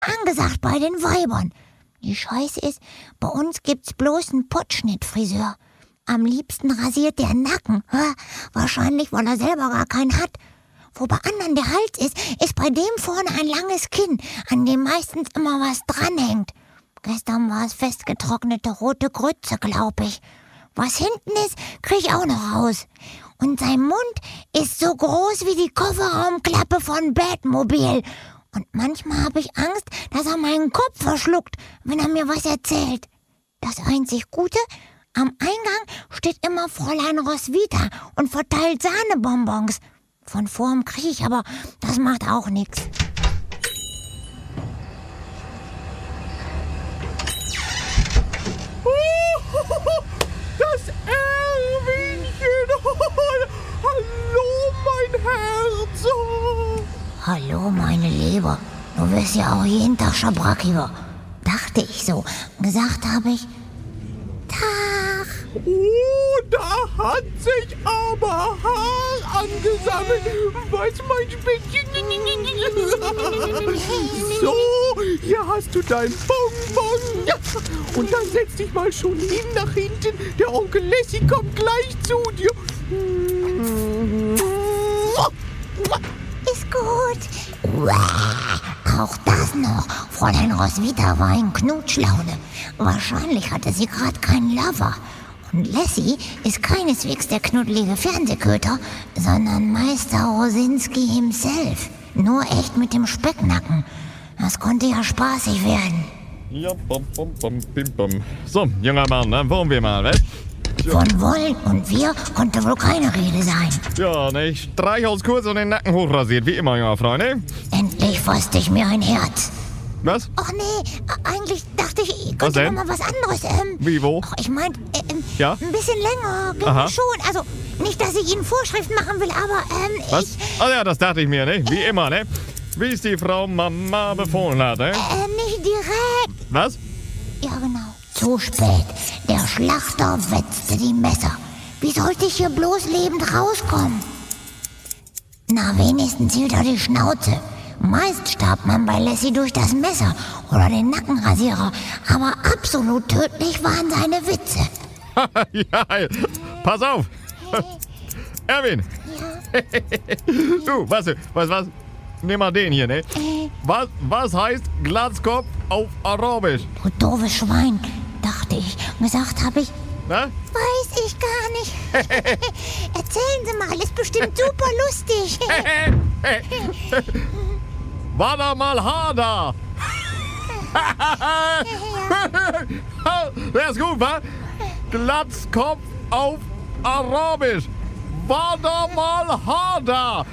Angesagt bei den Weibern. Die Scheiße ist, bei uns gibt's bloß einen Pottschnittfriseur. Am liebsten rasiert der Nacken. Wahrscheinlich, weil er selber gar keinen hat. Wo bei anderen der Hals ist bei dem vorne ein langes Kinn, an dem meistens immer was dranhängt. Gestern war es festgetrocknete rote Grütze, glaub ich. Was hinten ist, krieg ich auch noch raus. Und sein Mund ist so groß wie die Kofferraumklappe von Batmobil. Und manchmal habe ich Angst, dass er meinen Kopf verschluckt, wenn er mir was erzählt. Das einzig Gute, am Eingang steht immer Fräulein Roswitha und verteilt Sahnebonbons. Von vorn kriege ich, aber das macht auch nichts. Das Erwinchen! Hallo, mein Herz! Hallo, meine Leber. Du wirst ja auch jeden Tag schabrackiger. Dachte ich so. Gesagt habe ich, Tag. Oh, da hat sich aber Haar angesammelt. Was, mein Spätzchen? So, hier hast du dein Bonbon. Ja. Und dann setz dich mal schon hin nach hinten. Der Onkel Lassie kommt gleich zu dir. Ist gut. Auch das noch. Fräulein Roswitha war in Knutschlaune. Wahrscheinlich hatte sie gerade keinen Lover. Und Lassie ist keineswegs der knuddelige Fernsehköter, sondern Meister Rosinski himself. Nur echt mit dem Specknacken. Das konnte ja spaßig werden. Ja, bom, bom, bom, bim, bom. So, junger Mann, dann wollen wir mal, was? Von wollen und wir konnte wohl keine Rede sein. Ja, ne, Streichholz kurz und den Nacken hochrasiert, wie immer, junger Freunde. Endlich fasste ich mir ein Herz. Was? Ach nee, eigentlich dachte ich Was könnte denn? noch mal was anderes. Wie, wo? Ach, ich meinte, Ja? ein bisschen länger ging Aha. schon. Also, nicht, dass ich Ihnen Vorschriften machen will, aber, Was? ich, Ah ja, das dachte ich mir, ne? Wie immer, ne? Wie es die Frau Mama befohlen hat, ne? nicht direkt. Was? Ja, genau. Zu spät. Der Schlachter wetzte die Messer. Wie sollte ich hier bloß lebend rauskommen? Na, wenigstens hielt er die Schnauze. Meist starb man bei Lassie durch das Messer oder den Nackenrasierer, aber absolut tödlich waren seine Witze. Ja, pass auf. Erwin. Du, was? Nimm mal den hier, ne? Was heißt Glatzkopf auf Arabisch? Du doofes Schwein, dachte ich. Gesagt habe ich, Na? weiß ich gar nicht. Erzählen Sie mal, ist bestimmt super lustig. War da mal Hada? Der ist gut, wa? Glatzkopf auf Arabisch. War da mal Hada?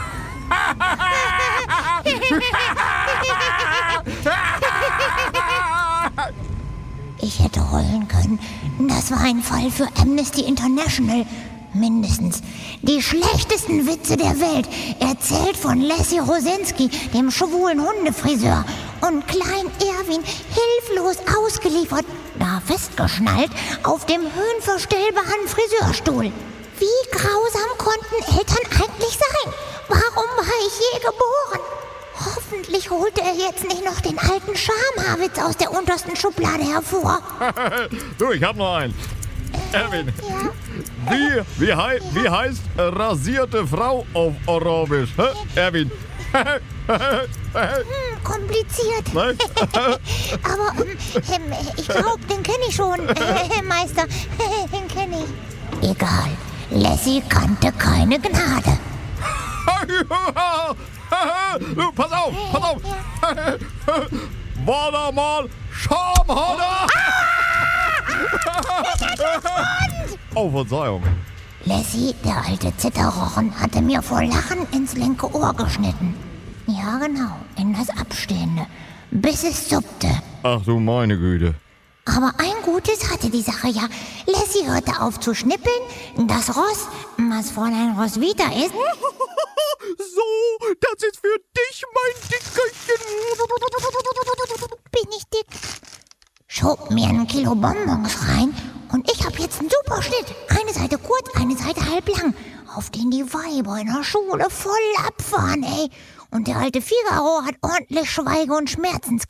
Ich hätte heulen können. Das war ein Fall für Amnesty International. Mindestens. Die schlechtesten Witze der Welt. Erzählt von Lassie Rosinski, dem schwulen Hundefriseur. Und Klein Erwin hilflos ausgeliefert, da festgeschnallt, auf dem höhenverstellbaren Friseurstuhl. Wie grausam konnten Eltern eigentlich sein? Warum war ich je geboren? Hoffentlich holte er jetzt nicht noch den alten Schamhaarwitz aus der untersten Schublade hervor. Du, ich hab noch einen. Erwin, Ja. wie heißt rasierte Frau auf Arabisch? Hä? Erwin. Kompliziert. Nein? Aber ich glaube, den kenne ich schon, Meister. Den kenne ich. Egal. Lassie kannte keine Gnade. Du, pass auf! War da mal Schamhader? Oh, Verzeihung. Lassie, der alte Zitterrochen, hatte mir vor Lachen ins linke Ohr geschnitten. Ja, genau, in das Abstehende, bis es suppte. Ach du meine Güte. Aber ein Gutes hatte die Sache ja. Lassie hörte auf zu schnippeln. Das Ross, was Fräulein Roswitha ist, So, das ist für dich, mein Dickerchen. bin ich dick, schob mir 1 Kilo Bonbons rein und ich hab jetzt einen super Schnitt. Eine Seite kurz, eine Seite halb lang, auf den die Weiber in der Schule voll abfahren, ey. Und der alte Figaro hat ordentlich Schweige- und Schmerzensgeld